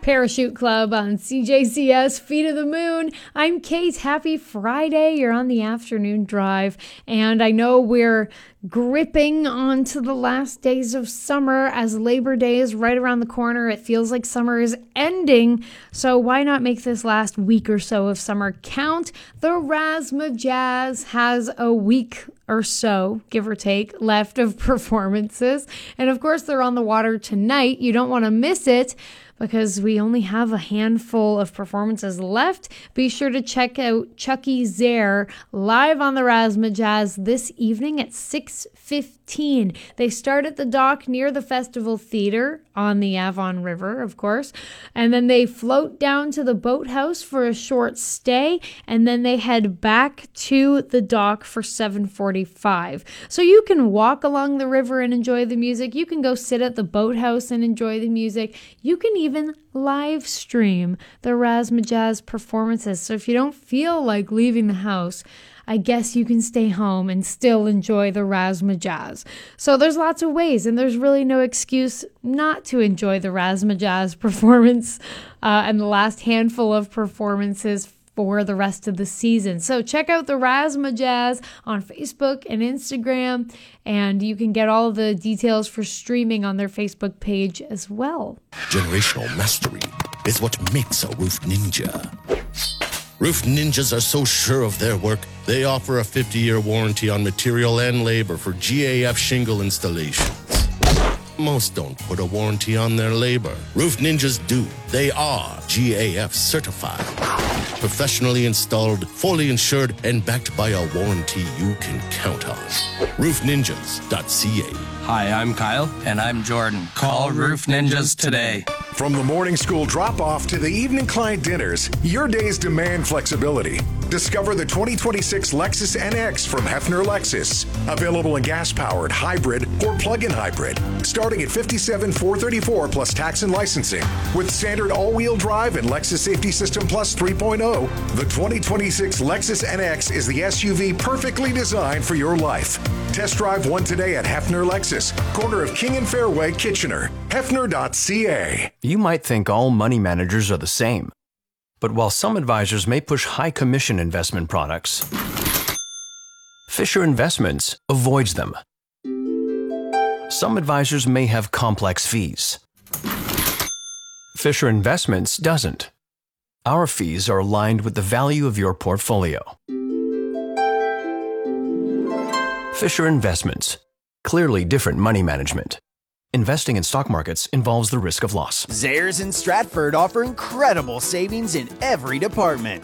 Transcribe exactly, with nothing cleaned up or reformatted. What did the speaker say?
Parachute Club on C J C S Feet of the Moon. I'm Kate. Happy Friday. You're on the afternoon drive, and I know we're gripping onto the last days of summer as Labor Day is right around the corner. It feels like summer is ending, so why not make this last week or so of summer count? The Razzmatazz has a week or so, give or take, left of performances, and of course they're on the water tonight. You don't want to miss it because we only have a handful of performances left. Be sure to check out Chucky Zare live on the Razzmatazz this evening at six fifteen. They start at the dock near the Festival Theatre on the Avon River, of course, and then they float down to the boathouse for a short stay, and then they head back to the dock for seven forty-five. So you can walk along the river and enjoy the music. You can go sit at the boathouse and enjoy the music. You can even live stream the Razzmatazz performances. So if you don't feel like leaving the house, I guess you can stay home and still enjoy the Razzmatazz. So there's lots of ways, and there's really no excuse not to enjoy the Razzmatazz performance uh, and the last handful of performances for the rest of the season. So check out the Razzmatazz on Facebook and Instagram, and you can get all the details for streaming on their Facebook page as well. Generational mastery is what makes a roof ninja. Roof ninjas are so sure of their work, they offer a fifty-year warranty on material and labor for G A F shingle installations. Most don't put a warranty on their labor. Roof ninjas do. They are G A F certified. Professionally installed, fully insured, and backed by a warranty you can count on. roof ninjas dot c a. Hi, I'm Kyle. And I'm Jordan. Call Roof Ninjas today. From the morning school drop-off to the evening client dinners, your days demand flexibility. Discover the twenty twenty-six Lexus N X from Hefner Lexus. Available in gas-powered, hybrid, or plug-in hybrid. Starting at fifty-seven thousand four hundred thirty-four dollars plus tax and licensing. With standard all-wheel drive and Lexus Safety System Plus three point oh, the twenty twenty-six Lexus N X is the S U V perfectly designed for your life. Test drive one today at Hefner Lexus, corner of King and Fairway, Kitchener. Hefner dot c a. You might think all money managers are the same. But while some advisors may push high commission investment products, Fisher Investments avoids them. Some advisors may have complex fees. Fisher Investments doesn't. Our fees are aligned with the value of your portfolio. Fisher Investments. Clearly different money management. Investing in stock markets involves the risk of loss. Zayres in Stratford offer incredible savings in every department.